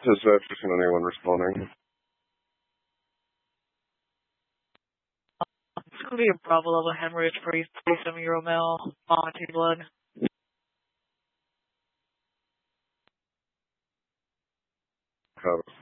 Is that just anyone responding? It's going to be a Bravo level hemorrhage for a 37-year-old male, vomiting blood. Copy.